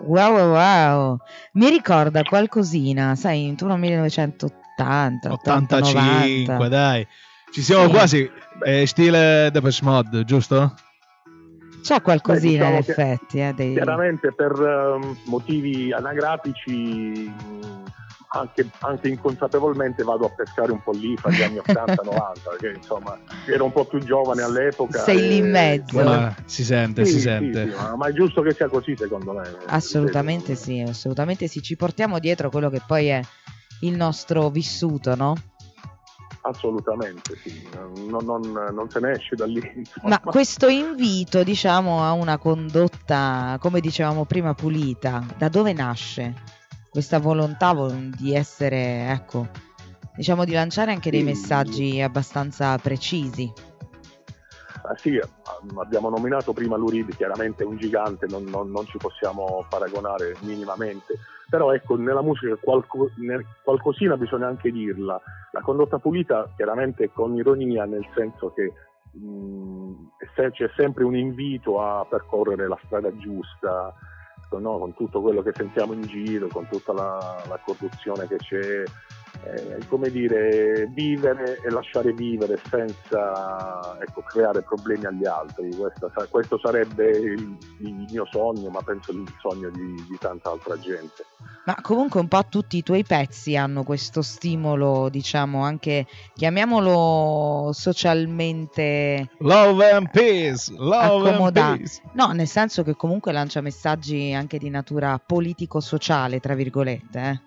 Wow, wow, wow. Mi ricorda qualcosina, sai, intorno al 1980, 85, 90. dai. Ci siamo Sì. quasi. Stile Depeche Mode, giusto? C'è qualcosina Beh, in diciamo effetti, dei... chiaramente per motivi anagrafici anche inconsapevolmente vado a pescare un po' lì fra gli anni 80-90, perché insomma ero un po' più giovane all'epoca. Sei lì in mezzo. Ma si sente, sì, si sì, sente. sì, ma è giusto che sia così, secondo me. Assolutamente sì, assolutamente sì. Ci portiamo dietro quello che poi è il nostro vissuto, no? Assolutamente sì, non se ne esce da lì. Insomma. Ma questo invito, diciamo, a una condotta, come dicevamo prima, pulita, da dove nasce questa volontà di essere, ecco, diciamo di lanciare anche dei messaggi abbastanza precisi? Sì, abbiamo nominato prima Lou Reed, chiaramente è un gigante, non ci possiamo paragonare minimamente, però ecco, nella musica qualcosina bisogna anche dirla. La condotta pulita chiaramente con ironia, nel senso che c'è sempre un invito a percorrere la strada giusta, no? Con tutto quello che sentiamo in giro, con tutta la corruzione che c'è, come dire, vivere e lasciare vivere senza creare problemi agli altri. Questo sarebbe il mio sogno, ma penso il sogno di tanta altra gente. Ma comunque un po' tutti i tuoi pezzi hanno questo stimolo, diciamo, anche, chiamiamolo socialmente Love and peace, love and peace. No, nel senso che comunque lancia messaggi anche di natura politico-sociale, tra virgolette.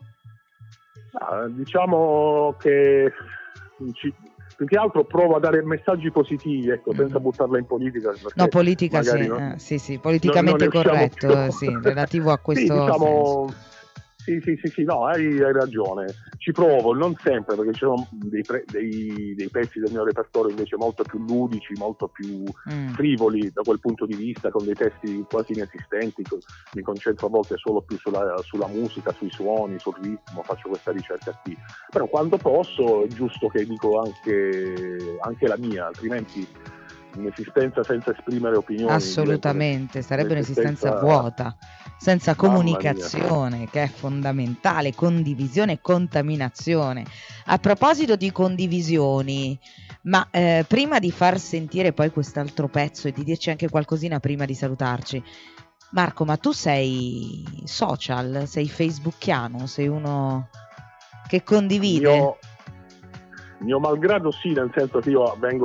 Diciamo che più che altro provo a dare messaggi positivi, ecco, senza buttarla in politica. No, politica sì, sì, politicamente corretto, sì, relativo a questo diciamo, senso. Sì, no, hai ragione. Ci provo, non sempre, perché ci sono dei pezzi del mio repertorio invece molto più ludici, molto più frivoli da quel punto di vista, con dei testi quasi inesistenti. Mi concentro a volte solo più sulla musica, sui suoni, sul ritmo, faccio questa ricerca qui. Però quando posso è giusto che dico anche la mia, altrimenti un'esistenza senza esprimere opinioni. Assolutamente, sarebbe un'esistenza vuota, senza comunicazione, che è fondamentale, condivisione e contaminazione. A proposito di condivisioni, ma prima di far sentire poi quest'altro pezzo e di dirci anche qualcosina prima di salutarci, Marco, ma tu sei social? Sei facebookiano? Sei uno che condivide? Mio malgrado sì, nel senso che io vengo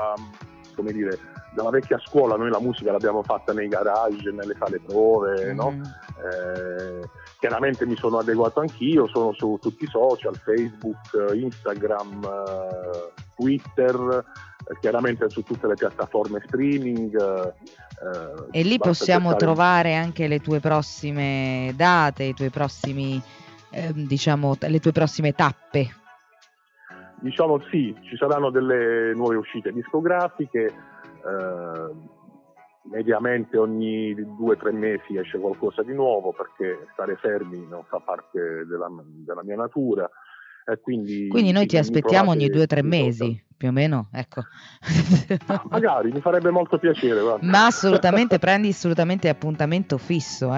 dalla vecchia scuola. Noi la musica l'abbiamo fatta nei garage, nelle sale prove, no? Chiaramente mi sono adeguato anch'io, sono su tutti i social, Facebook, Instagram, Twitter, chiaramente su tutte le piattaforme streaming. E lì possiamo trovare anche le tue prossime date, i tuoi prossimi, le tue prossime tappe. Diciamo sì, ci saranno delle nuove uscite discografiche, mediamente ogni 2 o 3 mesi esce qualcosa di nuovo, perché stare fermi non fa parte della mia natura. Quindi noi ti aspettiamo ogni 2 o 3 mesi, più o meno, ecco. Magari, mi farebbe molto piacere. Guarda. Ma assolutamente, prendi assolutamente appuntamento fisso,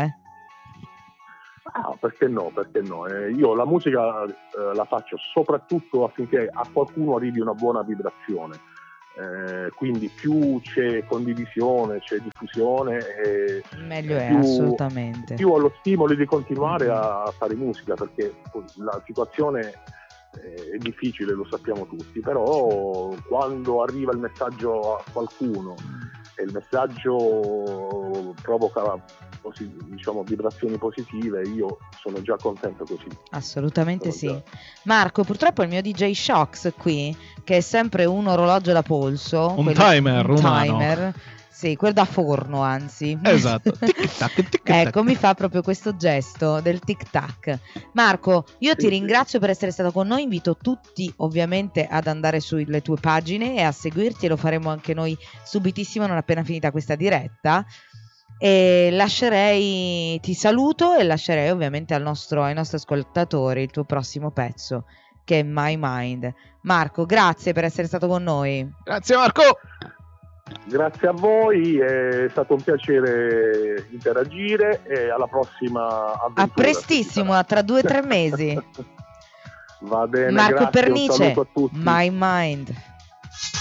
Perché no? Io la musica la faccio soprattutto affinché a qualcuno arrivi una buona vibrazione, quindi più c'è condivisione, c'è diffusione, meglio è, assolutamente. Più ho lo stimolo di continuare a fare musica, perché la situazione è difficile, lo sappiamo tutti, però quando arriva il messaggio a qualcuno e il messaggio provoca vibrazioni positive, io sono già contento così. Assolutamente sì. Marco, purtroppo il mio DJ Shocks qui, che è sempre un orologio da polso, un timer, sì, quello da forno, anzi. Esatto. Tic-tac. Ecco, mi fa proprio questo gesto del tic-tac. Marco, io ti ringrazio per essere stato con noi, invito tutti ovviamente ad andare sulle tue pagine e a seguirti, e lo faremo anche noi subitissimo, non appena finita questa diretta. E ti saluto e lascerei ovviamente ai nostri ascoltatori il tuo prossimo pezzo, che è My Mind. Marco, grazie per essere stato con noi. Grazie Marco. Grazie a voi, è stato un piacere interagire e alla prossima avventura. A prestissimo, tra 2 o 3 mesi. Va bene, Marco grazie, Pernice, un saluto a tutti. My Mind.